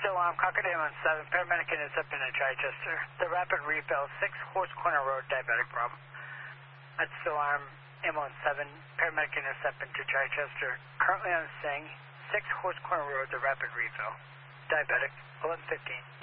still on Concord AM17, paramedic intercepting in Chichester. The rapid refill, 6 Horse Corner Road, diabetic problem. That's still arm AM17, paramedic intercepting to Chichester. Currently on the scene, 6 Horse Corner Road, the rapid refill. Diabetic, 11:15.